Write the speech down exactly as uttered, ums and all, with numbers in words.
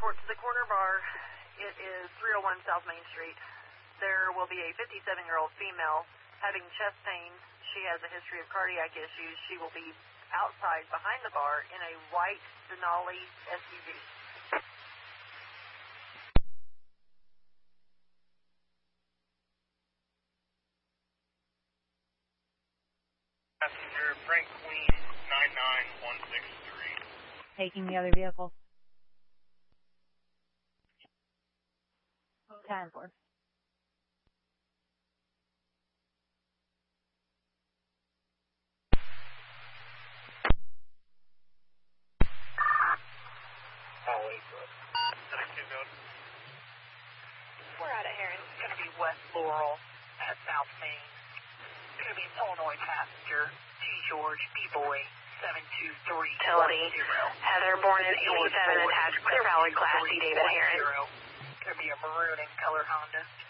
report to the corner bar. It is three oh one South Main Street. There will be a fifty-seven-year-old female having chest pain. She has a history of cardiac issues. She will be outside behind the bar in a white Denali S U V. Passenger Frank Queen nine nine one six three. Taking the other vehicle. Time for. We're out of here. It's going to be West Laurel at South Main. It's going to be an Illinois passenger, G. George, B-Boy, seven two three. Utility. Heather, born in eighty-seven, attached Clear Valley Class C. David Heron. It's going to be a maroon in color Honda.